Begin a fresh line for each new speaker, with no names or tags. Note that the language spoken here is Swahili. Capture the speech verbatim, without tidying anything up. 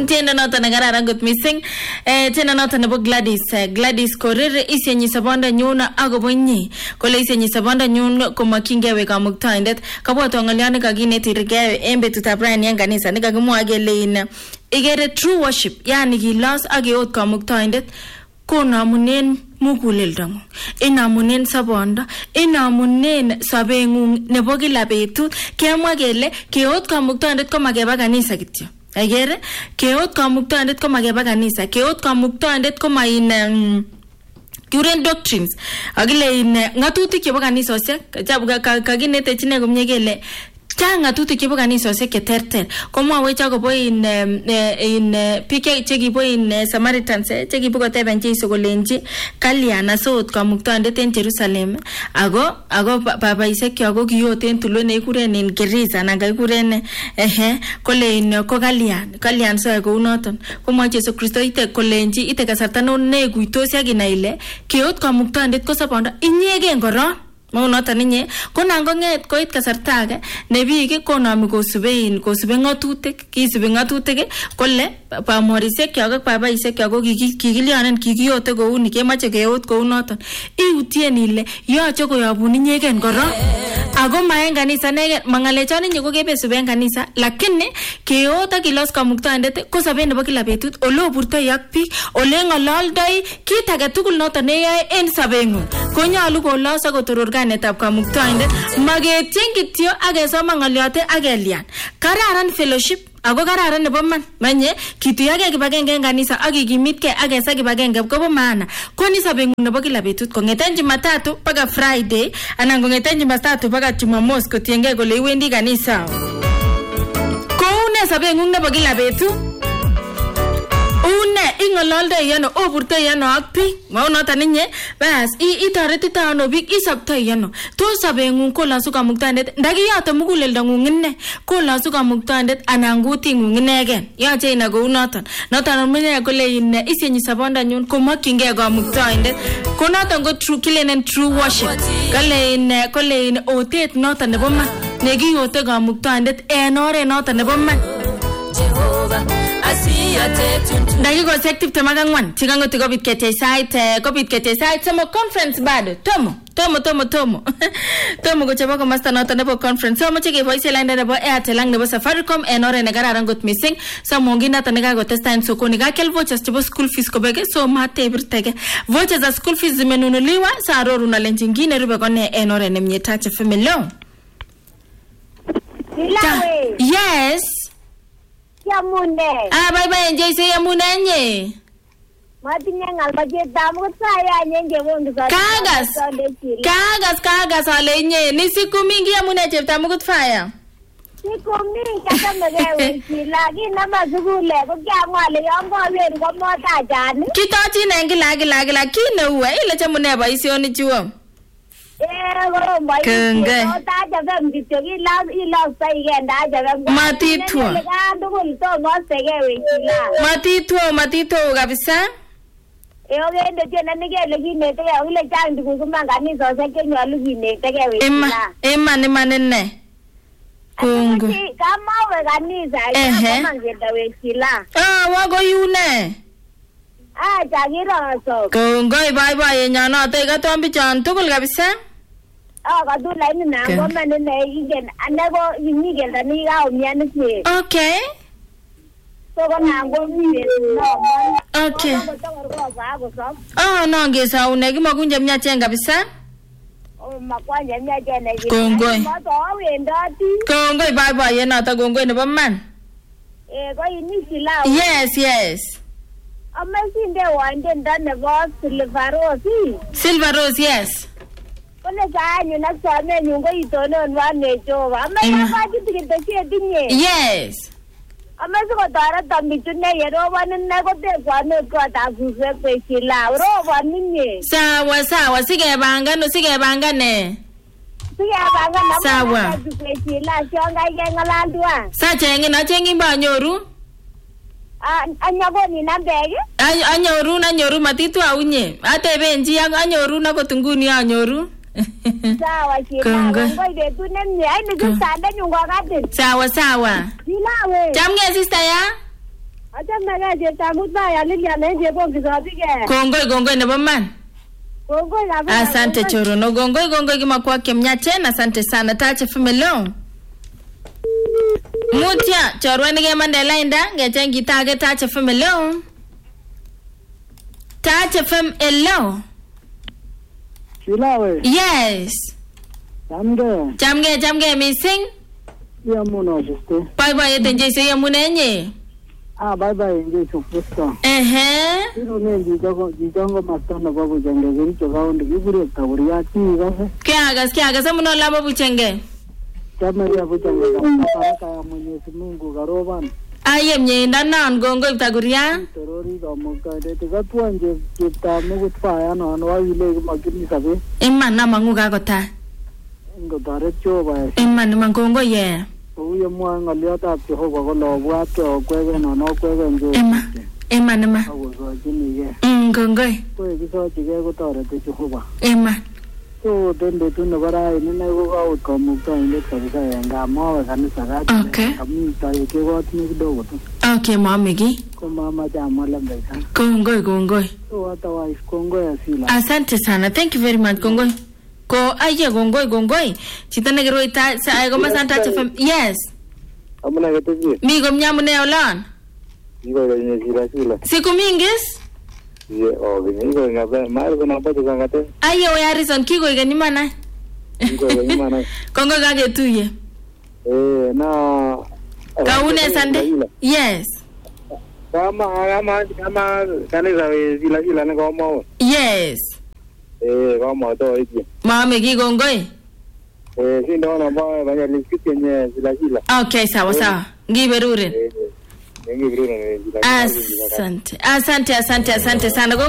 tiendo noto na kararan kot missing. Eh tiendo noto nebo Gladys, Gladys Korir isenyi sabonda nyun agobo inye. Kole isenyi sabonda nyun komakyinge kamuktaindet. Kabwato ng'olyot kakinetirge en betutab rani en kanisa nekakimwa kele in igere true worship, yani kilos ak keot kamuktaindet konamunen muguleldongung, inamunen sabonda, inamunen sabeng'ung nebo kila betut. Kemwa kele keot kamuktaindet komakeba kanisa kityo. Agere keot kamuktaindet komakeba kanisa, keot kamuktaindet koma in um, Kuren doctrines. Agile in ngatutik chebo kanisosiek kakinete chine komye kele chang ngatutik chebo kanisosiek cheterter. Komwawech akobo in in pike chekibo in Samaritans chekibo koteben Jesu kolenji kalyan asot kamuktaindet en Jerusalem ago ago babaisiek kyok kiyoten tulwe nekikuren in Gerisa anan kakikuren ehe kole in ko kalyan kalyan so kou noton. Komwa Jesu Kristo ite kolenji ite kasarta no nekuitosi akina ile keot kamuktaindet ko sabonda inyegen koron. Maunoton inye konan konget koit kasarta age ne biik konami kosubein kosube ngatutik kisube ngatutik kole pamorisiek kyok ak babaisiek kyok kikilyonen kikiyote kou ni kemache keot kou noton. Iutien ile yoche koyabun inyegen koron ago ma en kanisa negen mangalechon inye ko kebesube en kanisa lakini keot ak kilos kamuktaindet ko sabet nebo kila betut ole oburtoi ak biik ole ngololdoi kit age tugul noton neyoe en sabengung konyalu kolos ak kotoror netab kamuktaindet magetien kityo akesoma ngolyote akelyan. Kararan fellowship ako kararan nebo man manye kituyage kibagenge en kanisa akikimitke akesa kibagenge kobo maana koni sabengung nebo kila betut kongeten Jumatatu mpaka Friday anan kongeten Jumatatu mpaka Jumamos kotienge kole iwendi kanisa. Koune sabengung nebo kila betut une ingololdoi yano oburtoi yano ak biik maunoton inye bas itoretito ano biik isoptoi yano to sabengung kolosu kamuktaindet ndakiyote muguleldongung inne kolosu kamuktaindet anan kutingung inegen yoche ina kou noton noton amune kole in isenyi sabondanyun komakyinge kamuktaindet ko noton ko true kilenen true worship kale in kole in otet noton nebo man nekiyote kamuktaindet en oret noton nebo man Jehovah Ndakikosiek tiptem ak ang'wan chikang'oti kobit ketech sait kobit ketech sait somo conference bado tomo tomo tomo tomo tomo kochebo komasta noton nebo conference so moche keboisie lainda nebo Airtel ak nebo Safaricom en oret nekararan kot missing so monginoton nekakotesta en sokoni kakel vouchers chebo school fees kobek so matebirtege vouchers za school fees zimenunuliwa sa arorun alenjin kit nerube kone en oret nemie Tache Family. Yes.
Yamune.
Ah, bye bye, Njay say yamune nye.
Matinye ngal bajet damu saya nyenge wondu za.
Kagas. Kagas kagas ale nye. Ni siku mingi yamune chepta mukut fire.
Siku mingi kata mgewe lagi na mazugule ko kya ngwale yongo wen ko mota jani.
Kitochi nengi lagi lagi lagi kine uwe ile chamune baisioni chuo.
Eh, goro mbai.
Kenge.
Mota jabe mdito ila ila saigenda jabe.
Matitwa.
Ndugul to mosegewe kila.
Matitwa matitwa kabisa.
Eo gende tena nigele kinete ya ule changi kumangani sose kenyalu kinete gewe kila.
Emma emma ni manene. Kungu.
Kama we kanisa kama ngenda we kila.
Ah, wako yune.
Ah, jagira so.
Kongoi bye bye nyanoto ikatombi chan tugul kabisa.
Ah, kadula ini na ngoma nene igen anego yimigenda ni ga umiani si.
Okay.
So kona ngomi no.
Okay. Ah, no ngesa unegi makunje mnyachen kabisa.
Oh, makwanje mnyachen egi.
Kongoi.
Moto awendati.
Kongoi bye bye yenata kongoi nebo man.
Eh, ko ini sila.
Yes, yes.
Amasinde wande ndane bo Silver Rose.
Silver Rose, yes.
Kone saanyu na same nyungo itono nwane chowa. Ama kaji tikitashie dinye.
Yes.
Ama siko tara tambitune yero wanine kote kwane kwa tafuse kwe sila. Uro waninye.
Sawa, sawa. Sige bangano, sige bangane.
Sige bangano.
Sawa.
Kwe sila. Shionga ike ngalandua.
Sa chengi na chengi ba nyoru?
Anyago ni nambege?
Anyoru na nyoru matitwa unye. Ate benji anyoru na kotunguni anyoru.
Sawa shila. Ngoi de tu nemye. Ay nisi sanda nyungo kati.
Sawa sawa.
Shila we.
Chamge sister ya?
Acha chame ga chepto Mutai Lilian en chepon kisopige.
Kongoi kongoi nebo man.
Kongoi kabisa.
Asante Chorono. Kongoi kongoi kimakwa kemnyachen. Asante sana. Touch F M hello. Mutia chorwani kemande lainda ngecheng kitage Touch F M hello. Touch F M hello.
Shilawe.
Yes.
Chamge.
Chamge chamge missing.
Yamuno juste.
Bye bye tenje se yamunenye.
Ah bye bye nje chupusto.
Ehe.
Ino ne jijongo jijongo mastana babu jenge giri chogaundi gibure taburiya ti gase.
Kya gas kya gas amuno lama buchenge.
Chama ya buchenge baraka ya Mwenyezi Mungu garoban.
Aye mnyenda nan gongo itaguria.
Terori gamuka de tigatuwa nje kita mugu tfaya no no wile magini sabe.
Imma na mangu gagota.
Ngo dare choba.
Imma na mangongo ye.
Uye mwa ngaliota Jehova golo bwate okwege no no kwege nje.
Imma. Imma na ma.
Awo jini ye.
Mm gongoi.
Kwe kiso chige ko tore te Jehova.
Imma.
So dende tunne bara ni na go ga utkomu to ile kabisa yanga mawe kanisa gaji.
Okay.
Kami tayo ke go tini kidogo tu.
Okay mamigi.
Ko mama jama lambe sana.
Kongoi kongoi.
So hata wife kongoi asila.
Asante sana. Thank you very much kongoi. Ko aye gongoi gongoi. Chita negero ita sa ay goma san Touch F M. Yes.
Amuna geteji.
Mi gomnyamu ne olan.
Igo ga ni sila sila.
Siku mingis?
Ye o ga igo ga ba mar ko na pa tuka ngate.
Aye o Harrison kigo igani mana.
Igo ga ni mana.
Kongo gage tuye.
Eh na
Kaune sande? Yes.
Kama kama kama kanisa sila sila na ko
Yes.
Eh kama to iki.
Mame gigongoi.
Eh si ndo na ba banya liskiti nye sila sila.
Okay sawa sawa. Ngiberuren.
Eh ngi bro na sila.
Asante. Asante asante asante sana.